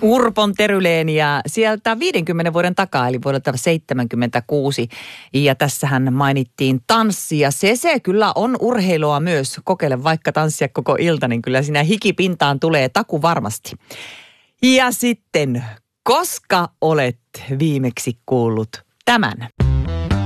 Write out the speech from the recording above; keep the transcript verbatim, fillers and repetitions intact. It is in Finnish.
Urpon Teryleen ja sieltä viidenkymmenen vuoden takaa, eli vuodelta seitsemänkymmentäkuusi. Ja tässähän mainittiin tanssi ja se, se kyllä on urheilua myös. Kokeile vaikka tanssia koko ilta, niin kyllä siinä hikipintaan tulee taku varmasti. Ja sitten, koska olet viimeksi kuullut tämän?